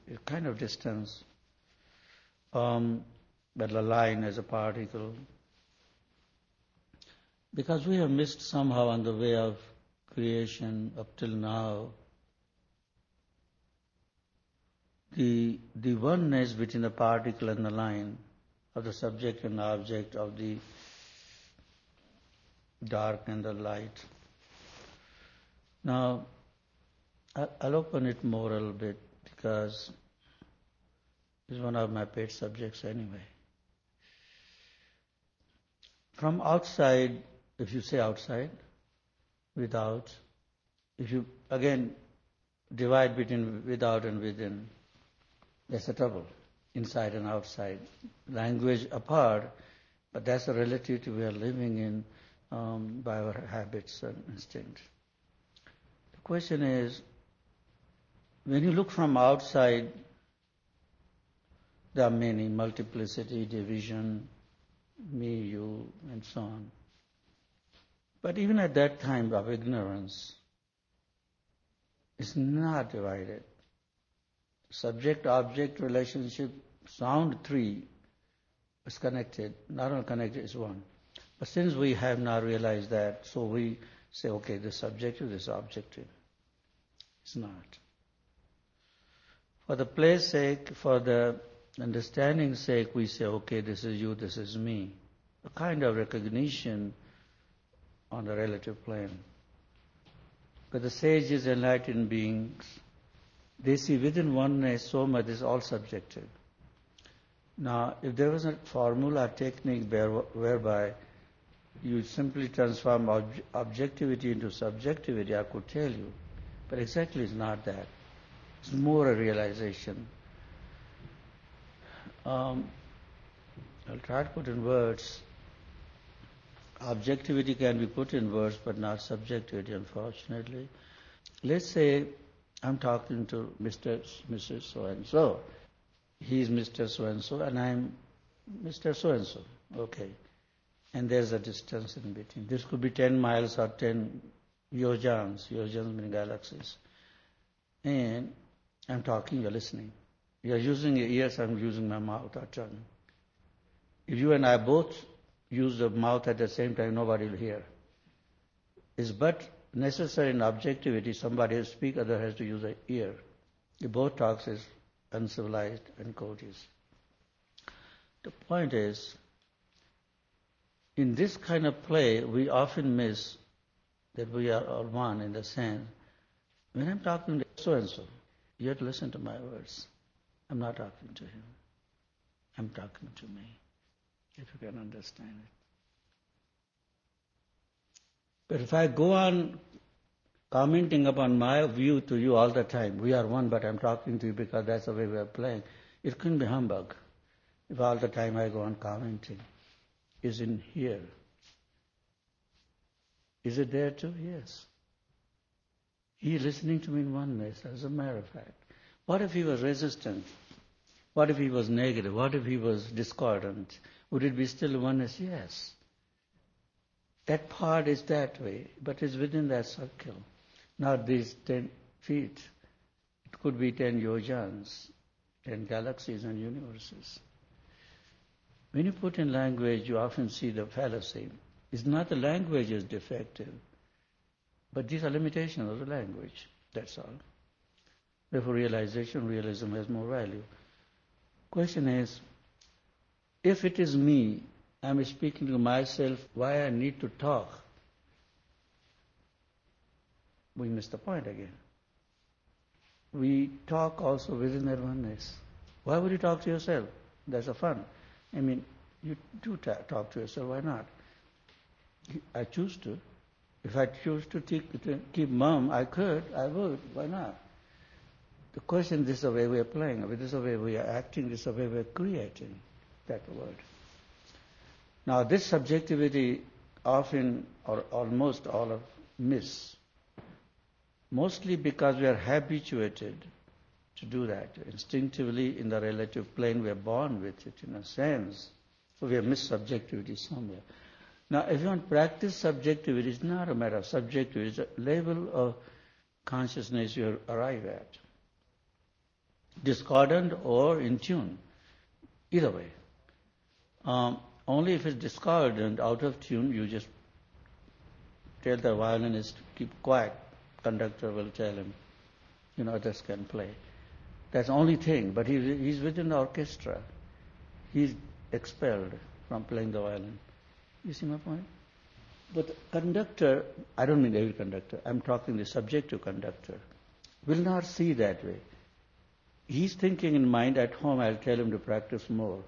a kind of distance, but a line as a particle. Because we have missed somehow on the way of creation up till now, the oneness between the particle and the line, of the subject and object, of the dark and the light. Now, I'll open it more a little bit because it's one of my pet subjects anyway. From outside, if you say outside, without, if you again divide between without and within, that's the trouble, inside and outside. Language apart, but that's the relativity we are living in by our habits and instinct. The question is, when you look from outside, there are many, multiplicity, division, me, you, and so on. But even at that time of ignorance, it's not divided. Subject-object relationship, sound three, is connected. Not only connected, it's one. But since we have now realized that, so we say, okay, this subjective, this objective. It's not. For the play's sake, for the understanding's sake, we say, okay, this is you, this is me. A kind of recognition on the relative plane. But the sages, enlightened beings, they see within oneness so much is all subjective. Now, if there was a formula, technique whereby you simply transform objectivity into subjectivity, I could tell you. But exactly it's not that. It's more a realization. I'll try to put in words. Objectivity can be put in words, but not subjectivity, unfortunately. Let's say I'm talking to Mrs. So-and-so. He's Mr. So-and-so, and I'm Mr. So-and-so. Okay. And there's a distance in between. This could be 10 miles or 10 yojans. Yojans mean galaxies. And I'm talking, you're listening. You're using your ears, I'm using my mouth or tongue. If you and I both use the mouth at the same time, nobody will hear. It's but necessary in objectivity, somebody has to speak, other has to use an ear. If both talks is uncivilized and courteous. The point is, in this kind of play, we often miss that we are all one in the sense, when I'm talking to so-and-so, you have to listen to my words. I'm not talking to him. I'm talking to me, if you can understand it. But if I go on commenting upon my view to you all the time, we are one, but I'm talking to you because that's the way we are playing, it couldn't be humbug. If all the time I go on commenting, is in here. Is it there too? Yes. He is listening to me in oneness, as a matter of fact. What if he was resistant? What if he was negative? What if he was discordant? Would it be still oneness? Yes. That part is that way, but it's within that circle. Not these 10 feet. It could be 10 yojans, 10 galaxies and universes. When you put in language, you often see the fallacy. It's not the language is defective, but these are limitations of the language. That's all. Therefore, realism has more value. Question is, if it is me, I'm speaking to myself, why I need to talk? We miss the point again. We talk also within that oneness. Why would you talk to yourself? That's a fun. I mean, you do talk to yourself, why not? I choose to. If I choose to keep mum, I could, I would, why not? The question, this is the way we are playing, this is the way we are acting, this is the way we are creating that word. Now this subjectivity often, or almost all of miss, mostly because we are habituated to do that. Instinctively in the relative plane we are born with it in a sense. So we have missed subjectivity somewhere. Now if you want to practice subjectivity, it's not a matter of subjectivity, it's a level of consciousness you arrive at. discordant or in tune. Either way. Only if it's discordant, out of tune, you just tell the violinist to keep quiet. Conductor will tell him, others can play. That's the only thing. But he's within the orchestra. He's expelled from playing the violin. You see my point? But conductor, I don't mean every conductor, I'm talking the subjective conductor, will not see that way. He's thinking in mind, at home I'll tell him to practice more.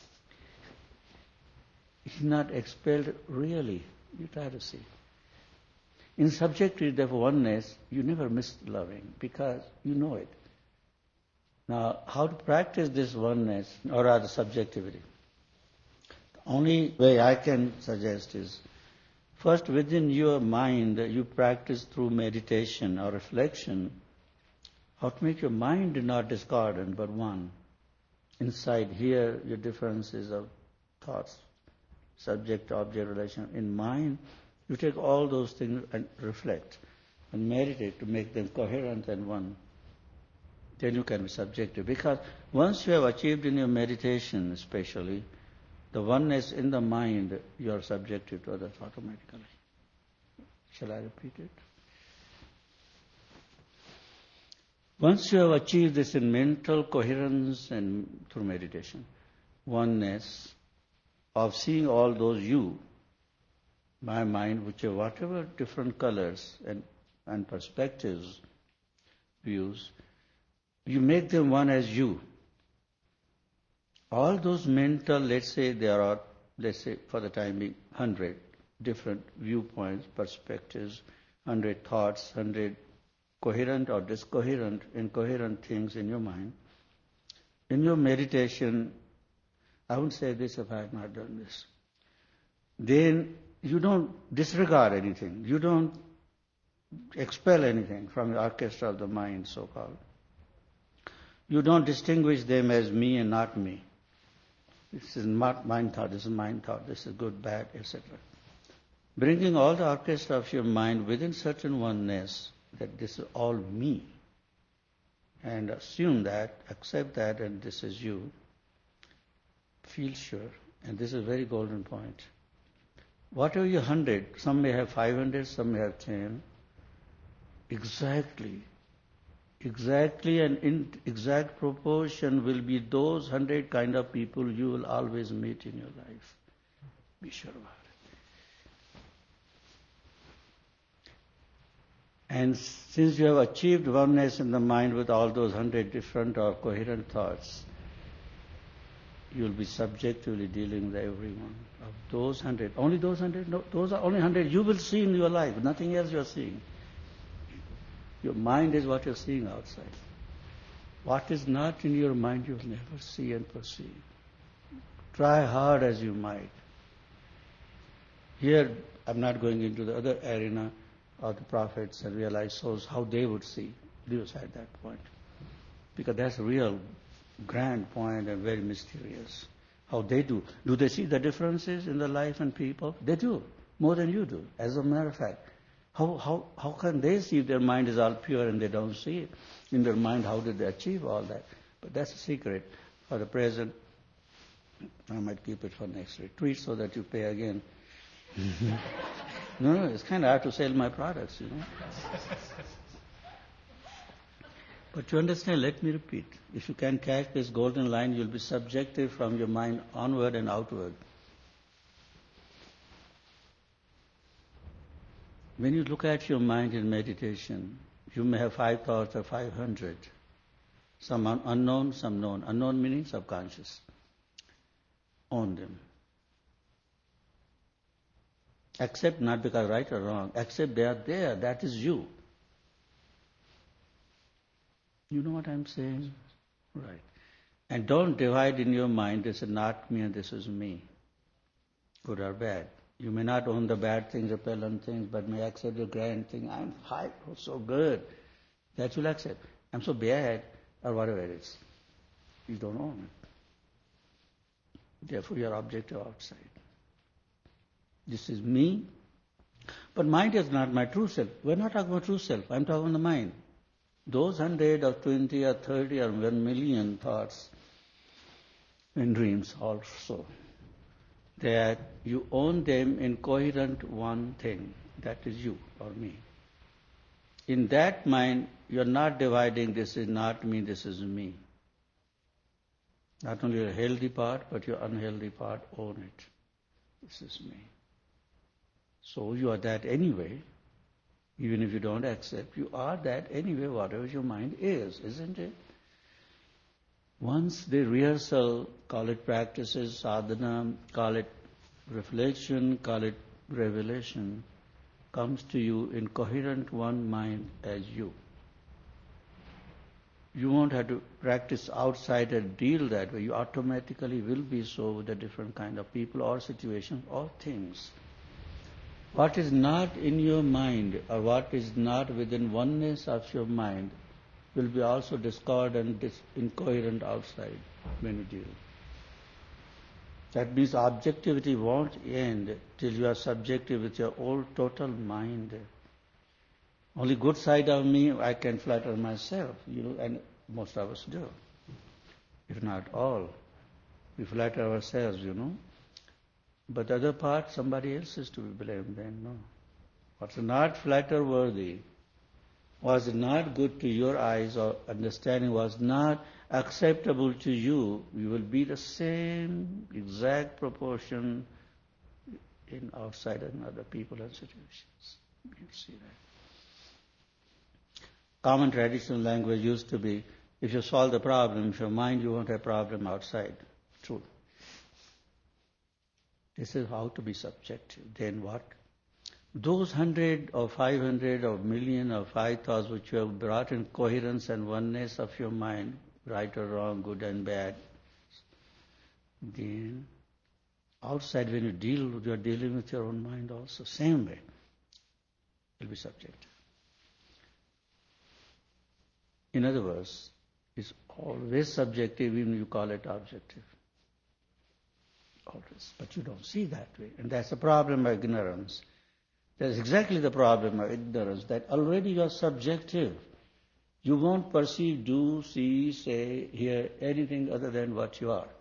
He's not expelled really. You try to see. In subjective oneness, you never miss loving because you know it. Now, how to practice this oneness, or rather subjectivity? The only way I can suggest is, first within your mind, you practice through meditation or reflection, how to make your mind not discordant but one. Inside here, your differences of thoughts, subject-object relation. In mind, you take all those things and reflect and meditate to make them coherent and one. Then you can be subjective. Because once you have achieved in your meditation especially, the oneness in the mind, you are subjective to others automatically. Shall I repeat it? Once you have achieved this in mental coherence and through meditation, oneness of seeing all those you, my mind, which are whatever different colors and perspectives, views, you make them one as you. All those mental, let's say for the time being, 100 different viewpoints, perspectives, 100 thoughts, 100 coherent or discoherent, incoherent things in your mind. In your meditation, I wouldn't say this if I had not done this. Then you don't disregard anything. You don't expel anything from the orchestra of the mind, so-called. You don't distinguish them as me and not me. This is not mind thought, this is mind thought, this is good, bad, etc. Bringing all the orchestra of your mind within certain oneness, that this is all me, and assume that, accept that, and this is you. Feel sure, and this is a very golden point. Whatever your 100, some may have 500, some may have 10, exactly and in exact proportion will be those 100 kind of people you will always meet in your life. Be sure about it. And since you have achieved oneness in the mind with all those 100 different or coherent thoughts, you will be subjectively dealing with everyone of those 100. Only those 100? No, those are only 100 you will see in your life. Nothing else you are seeing. Your mind is what you're seeing outside. What is not in your mind, you'll never see and perceive. Try hard as you might. Here, I'm not going into the other arena of the prophets and realized souls, how they would see Dios at that point. Because that's a real grand point and very mysterious. How they do. Do they see the differences in the life and people? They do, more than you do, as a matter of fact. How can they see if their mind is all pure and they don't see it? In their mind, how did they achieve all that? But that's a secret. For the present, I might keep it for next retreat so that you pay again. No, it's kind of hard to sell my products, But you understand, let me repeat. If you can catch this golden line, you'll be subjective from your mind onward and outward. When you look at your mind in meditation, you may have 5 thoughts or 500. Some unknown, some known. Unknown meaning subconscious. Own them. Accept, not because right or wrong. Accept they are there. That is you. You know what I'm saying? Right. And don't divide in your mind, this is not me and this is me. Good or bad. You may not own the bad things, repellent things, but may accept the grand thing. I'm high, oh, so good. That you'll accept. I'm so bad, or whatever it is. You don't own it. Therefore, you're objective outside. This is me. But mind is not my true self. We're not talking about true self. I'm talking about the mind. Those 100 or 20 or 30 or 1 million thoughts and dreams also, that you own them in coherent one thing, that is you or me. In that mind, you are not dividing, this is not me, this is me. Not only your healthy part, but your unhealthy part, own it. This is me. So you are that anyway, even if you don't accept, you are that anyway, whatever your mind is, isn't it? Once the rehearsal, call it practices, sadhana, call it reflection, call it revelation, comes to you in coherent one mind as you. You won't have to practice outside and deal that way. You automatically will be so with a different kind of people or situations or things. What is not in your mind or what is not within oneness of your mind will be also discordant and incoherent outside when you deal. That means objectivity won't end till you are subjective with your whole total mind. Only good side of me, I can flatter myself, and most of us do. If not all. We flatter ourselves, But the other part, somebody else is to be blamed then, no. What's not flatter-worthy, was not good to your eyes or understanding, was not acceptable to you, you will be the same exact proportion in outside and other people and situations. You'll see that. Common traditional language used to be, if you solve the problem, if your mind, you won't have problem outside. True. This is how to be subjective. Then what? Those 100 or 500 or million or 5 thoughts which you have brought in coherence and oneness of your mind, right or wrong, good and bad, then outside when you are dealing with your own mind also, same way, will be subjective. In other words, it's always subjective, even you call it objective. Always. But you don't see that way. And that's the problem of ignorance. That's exactly the problem of ignorance, that already you are subjective. You won't perceive, do, see, say, hear anything other than what you are.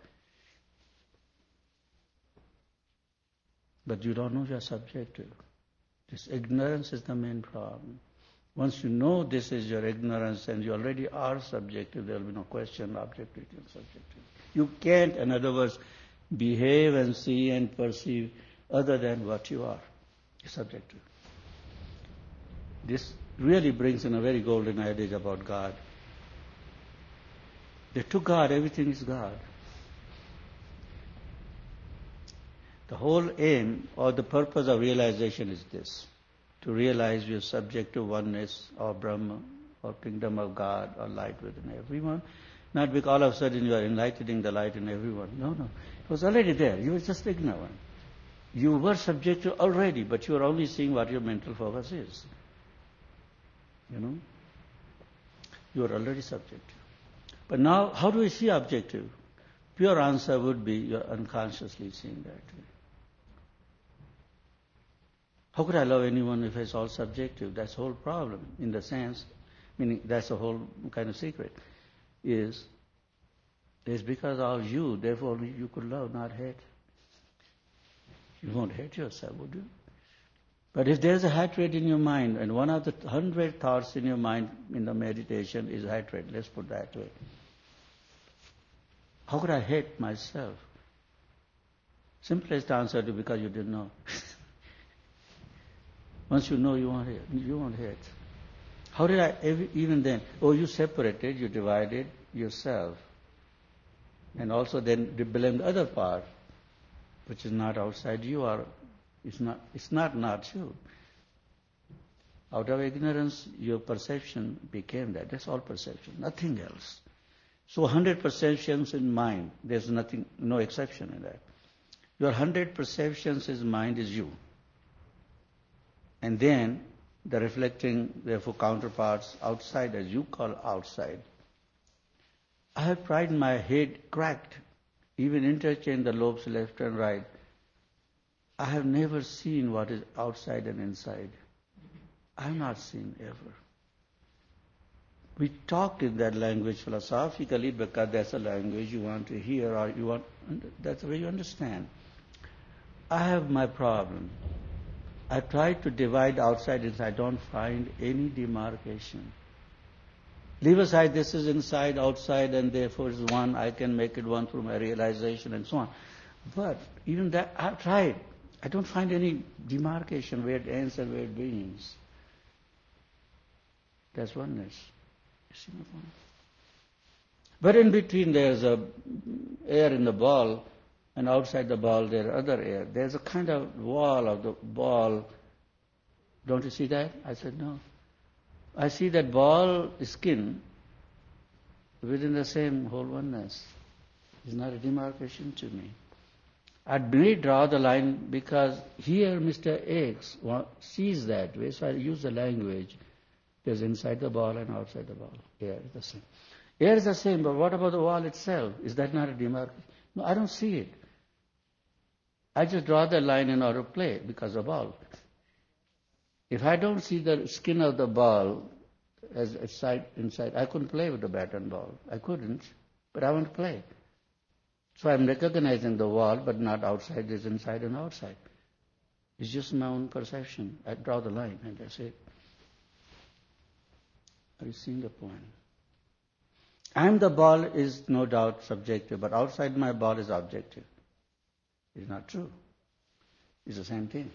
But you don't know you are subjective. This ignorance is the main problem. Once you know this is your ignorance and you already are subjective, there will be no question, objectivity and subjectivity. You can't, in other words, behave and see and perceive other than what you are. Subjective. This really brings in a very golden adage about God. That to God, everything is God. The whole aim or the purpose of realization is this: to realize your subjective oneness or Brahma or kingdom of God or light within everyone. Not because all of a sudden you are enlightening the light in everyone. No. It was already there. You were just ignorant. You were subjective already, but you are only seeing what your mental focus is. You are already subjective. But now, how do we see objective? Pure answer would be you are unconsciously seeing that way. How could I love anyone if it's all subjective? That's the whole problem, in the sense, meaning that's the whole kind of secret, is because of you, therefore you could love, not hate. You won't hate yourself, would you? But if there's a hatred in your mind, and one of the 100 thoughts in your mind in the meditation is hatred, let's put that way. How could I hate myself? Simplest answer is because you didn't know. Once you know, you won't hate. How did I even then? Oh, you separated, you divided yourself. And also then blame the other part, which is not outside you, or it's not you. Out of ignorance, your perception became that. That's all perception, nothing else. So 100 perceptions in mind, there's nothing, no exception in that. Your 100 perceptions in mind is you. And then the reflecting, therefore, counterparts outside, as you call outside. I have tried my head cracked, even interchange the lobes left and right. I have never seen what is outside and inside. I have not seen ever. We talk in that language philosophically because that's a language you want to hear or that's the way you understand. I have my problem. I try to divide outside inside. I don't find any demarcation. Leave aside this is inside, outside, and therefore is one. I can make it one through my realization and so on. But even that, I've tried. I don't find any demarcation where it ends and where it begins. That's oneness. You see my point? But in between there's a air in the ball, and outside the ball there are other air. There's a kind of wall of the ball. Don't you see that? I said, no. I see that ball skin within the same whole oneness. It's not a demarcation to me. I may draw the line because here Mr. X sees that way, so I use the language. There's inside the ball and outside the ball. Air is the same. Air is the same, but what about the wall itself? Is that not a demarcation? No, I don't see it. I just draw the line in order to play because of ball. If I don't see the skin of the ball as inside, I couldn't play with the bat and ball. I couldn't, but I want to play. So I'm recognizing the wall, but not outside. There's inside and outside. It's just my own perception. I draw the line, and that's it. Are you seeing the point? And the ball is no doubt subjective, but outside my ball is objective. It's not true. It's the same thing.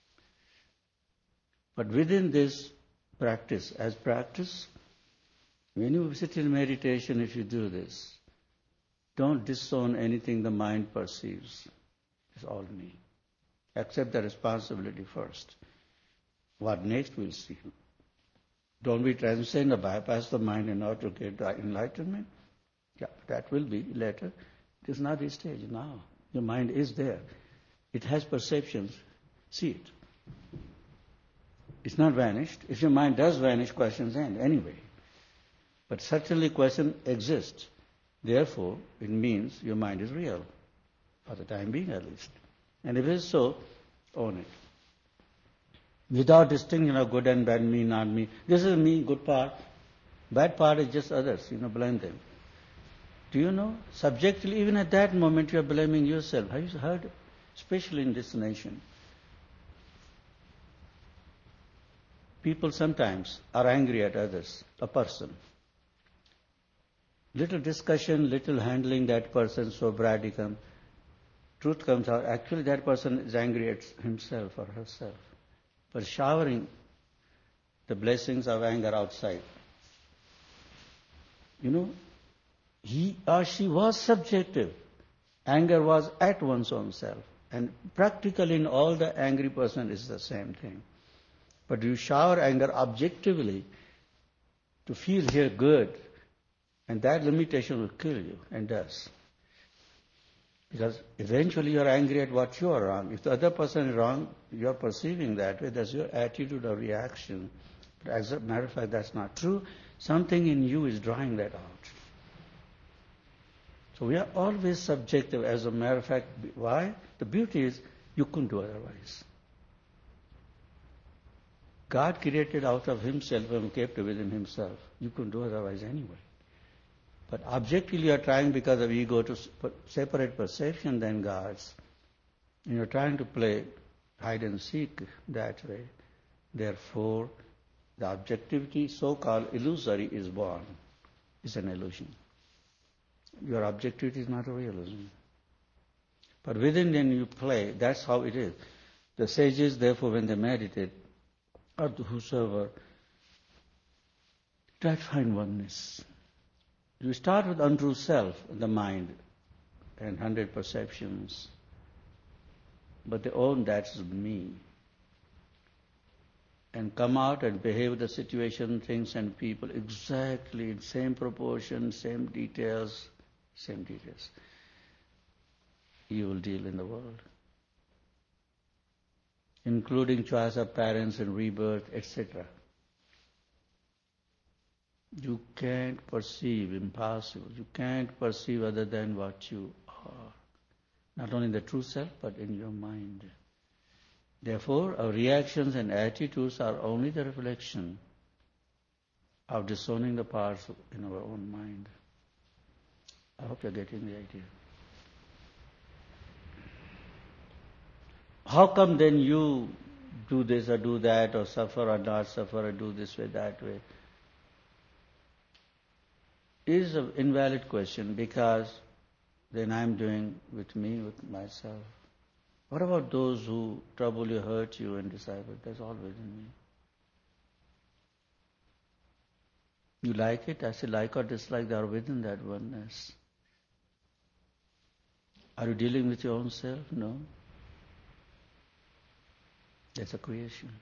But within this practice, as practice, when you sit in meditation, if you do this, don't disown anything the mind perceives. It's all me. Accept the responsibility first. What next we'll see. Don't be transcend or bypass the mind in order to get the enlightenment. Yeah, that will be later. It is not this stage now. Your mind is there. It has perceptions. See it. It's not vanished. If your mind does vanish, questions end anyway. But certainly question exists. Therefore, it means your mind is real, for the time being at least. And if it is so, own it. Without distinction of good and bad, me, not me. This is me, good part. Bad part is just others, blame them. Do you know? Subjectively, even at that moment, you are blaming yourself. Have you heard? Especially in this nation. People sometimes are angry at others, a person. Little discussion, little handling that person, so radical. Truth comes out. Actually, that person is angry at himself or herself. But showering the blessings of anger outside. He or she was subjective. Anger was at one's own self. And practically in all the angry person is the same thing. But you shower anger objectively to feel here good. And that limitation will kill you, and does. Because eventually you are angry at what you are wrong. If the other person is wrong, you are perceiving that way. That's your attitude or reaction. But as a matter of fact, that's not true. Something in you is drawing that out. So we are always subjective. As a matter of fact, why? The beauty is you couldn't do otherwise. God created out of himself and kept within himself. You couldn't do otherwise anyway. But objectively you are trying because of ego to separate perception than God's. And you are trying to play hide and seek that way. Therefore, the objectivity, so-called illusory, is born. It's an illusion. Your objectivity is not a realism. But within then you play. That's how it is. The sages, therefore, when they meditate, or whosoever, try to find oneness. You start with untrue self, the mind, and 100 perceptions. But they own that's me. And come out and behave with the situation, things and people exactly in same proportion, same details. You will deal in the world. Including choice of parents and rebirth, etc. You can't perceive, impossible. You can't perceive other than what you are. Not only in the true self, but in your mind. Therefore, our reactions and attitudes are only the reflection of disowning the parts in our own mind. I hope you're getting the idea. How come then you do this or do that, or suffer or not suffer, or do this way, that way? It is an invalid question, because then I'm doing with me, with myself. What about those who trouble you, hurt you, and disciple? That's all within me. You like it? I say like or dislike, they are within that oneness. Are you dealing with your own self? No. That's a creation.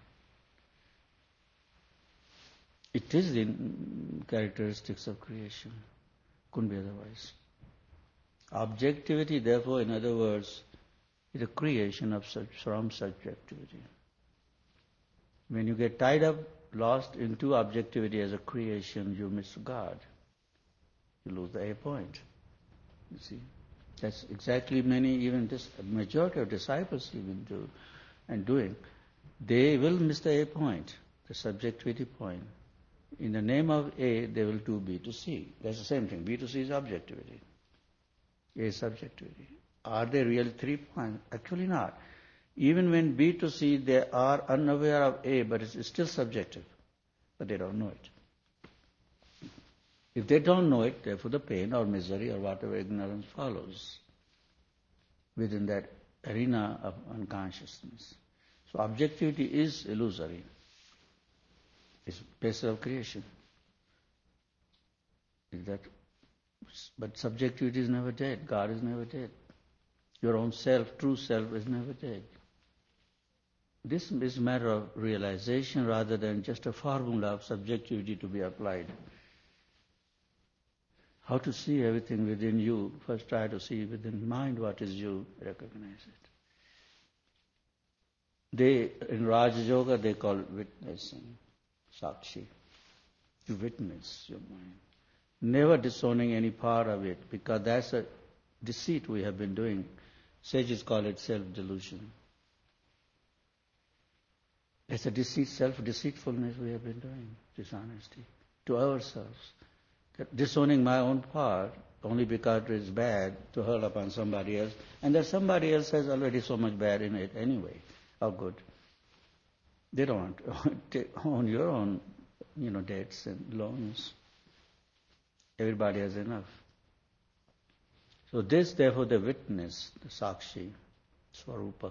It is the characteristics of creation. Couldn't be otherwise. Objectivity, therefore, in other words, is a creation from subjectivity. When you get tied up, lost into objectivity as a creation, you miss God. You lose the A point. You see? That's exactly even majority of disciples even do and doing. They will miss the A point, the subjectivity point. In the name of A, they will do B to C. That's the same thing. B to C is objectivity. A is subjectivity. Are they really 3 points? Actually not. Even when B to C, they are unaware of A, but it's still subjective. But they don't know it. If they don't know it, therefore the pain or misery or whatever ignorance follows within that arena of unconsciousness. So objectivity is illusory. It's basis of creation. But subjectivity is never dead. God is never dead. Your own self, true self, is never dead. This is a matter of realization rather than just a formula of subjectivity to be applied. How to see everything within you. First try to see within mind what is you, recognize it. In Raja Yoga, they call witnessing, sakshi. You witness your mind. Never disowning any part of it, because that's a deceit we have been doing. Sages call it self-delusion. It's a deceit, self-deceitfulness we have been doing, dishonesty, to ourselves. Disowning my own part only because it is bad to hurl upon somebody else, and that somebody else has already so much bad in it anyway, or good. They don't own your own, debts and loans. Everybody has enough. So this, therefore, the witness, the sakshi, swarupa,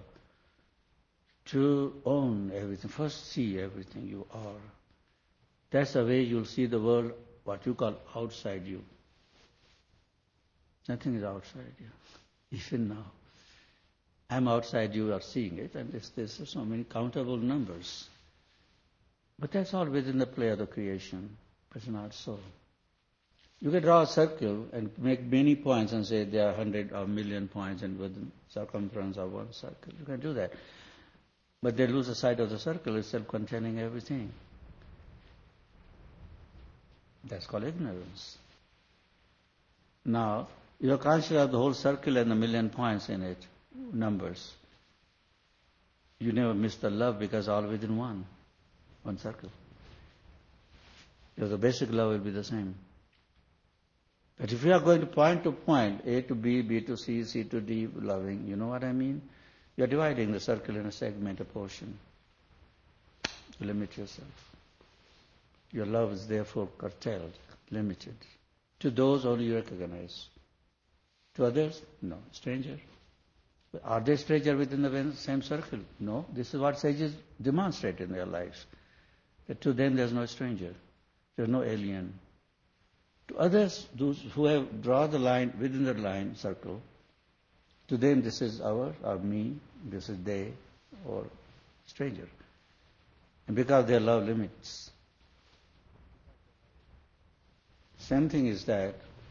to own everything. First see everything you are. That's the way you'll see the world, what you call outside you. Nothing is outside you, even now. I'm outside, you are seeing it, and there's so many countable numbers. But that's all within the play of the creation. But it's not so. You can draw a circle and make many points and say there are 100 or million points and within circumference of one circle. You can do that. But they lose the sight of the circle itself containing everything. That's called ignorance. Now, you are conscious of the whole circle and the million points in it, numbers. You never miss the love because all within one circle. Because the basic love will be the same. But if you are going to point, A to B, B to C, C to D, loving, you know what I mean? You are dividing the circle in a segment, a portion. You limit yourself. Your love is therefore curtailed, limited. To those only you recognize. To others, no. Stranger. Are they stranger within the same circle? No. This is what sages demonstrate in their lives. That to them there's no stranger. There's no alien. To others, those who have drawn the line within the line circle, to them this is our or me, this is they, or stranger. And because their love limits. Same thing is that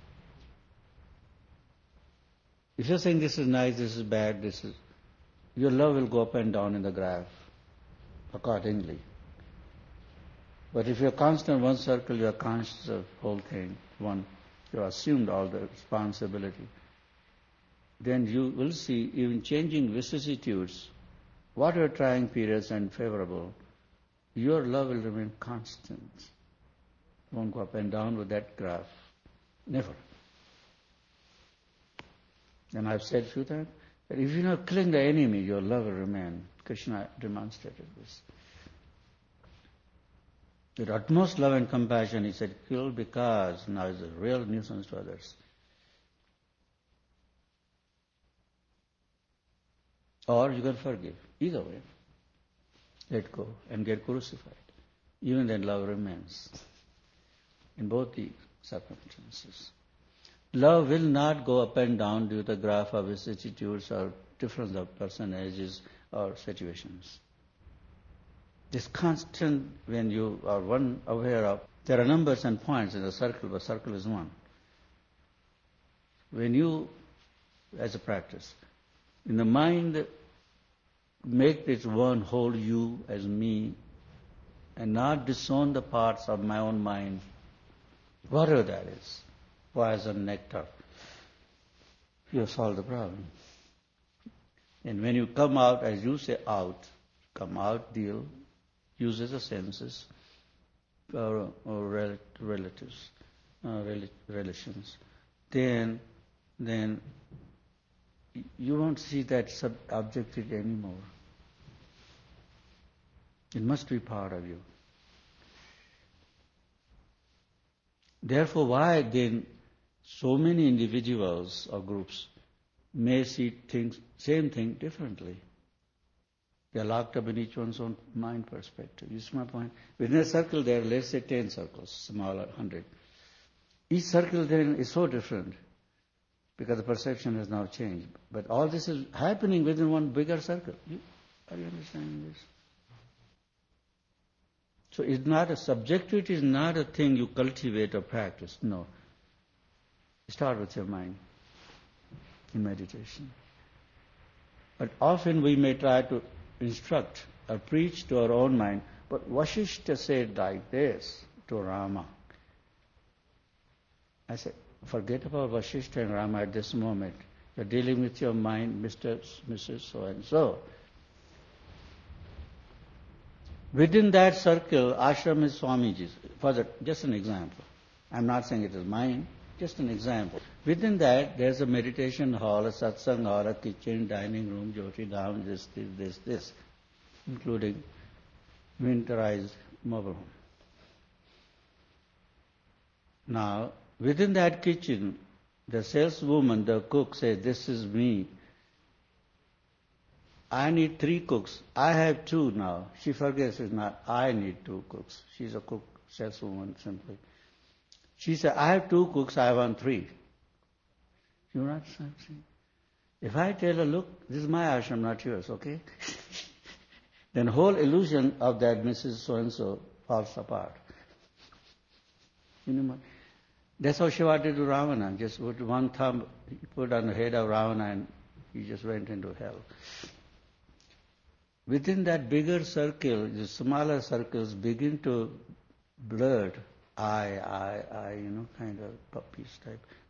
if you're saying this is nice, this is bad, your love will go up and down in the graph accordingly. But if you're constant in one circle, you're conscious of the whole thing, you assumed all the responsibility, then you will see even changing vicissitudes, whatever trying periods and favorable, your love will remain constant. won't go up and down with that graph. Never. And I've said a few times that if you not killing the enemy, your love will remain. Krishna demonstrated this. With utmost love and compassion, he said, kill because now is a real nuisance to others. Or you can forgive. Either way. Let go and get crucified. Even then love remains. In both the circumstances. Love will not go up and down due to the graph of vicissitudes or difference of personages or situations. This constant, when you are one aware of, there are numbers and points in the circle, but circle is one. When you, as a practice, in the mind, make this one whole you as me, and not disown the parts of my own mind, whatever that is, poison, nectar, you have solved the problem. And when you come out, as you say, out, come out, deal, uses the senses, or relatives, relations, then you won't see that objectivity anymore. It must be part of you. Therefore, why then so many individuals or groups may see things, same thing differently? They are locked up in each one's own mind perspective. You see my point? Within a circle there are, let's say, 10 circles, smaller, 100. Each circle then is so different because the perception has now changed. But all this is happening within one bigger circle. Are you understanding this? So it's not a subjectivity is not a thing you cultivate or practice. No. Start with your mind in meditation. But often we may try to instruct or preach to our own mind, but Vasishtha said like this to Rama. I said, forget about Vasishtha and Rama at this moment. You're dealing with your mind, Mr., Mrs. So-and-so. Within that circle, ashram is Swamiji's. Just an example. I'm not saying it is mine, just an example. Within that, there's a meditation hall, a satsang hall, a kitchen, dining room, jyoti down, this, including winterized mobile home. Now, within that kitchen, the saleswoman, the cook says, this is me. I need 3 cooks. I have 2 now. She forgets it's not, I need 2 cooks. She's a cook, saleswoman simply. She said, I have 2 cooks, I want 3. You know what I'm saying? If I tell her, look, this is my ashram, not yours, okay? Then whole illusion of that Mrs. So-and-so falls apart. You know what? That's how Shiva did to Ravana. Just put one thumb, put on the head of Ravana and he just went into hell. Within that bigger circle, the smaller circles begin to blur, I, kind of puppies type.